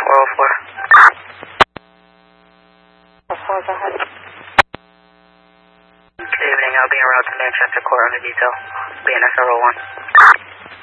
404. 404, go ahead. Good evening. I'll be en route to Manchester Court under detail. BNSR 01.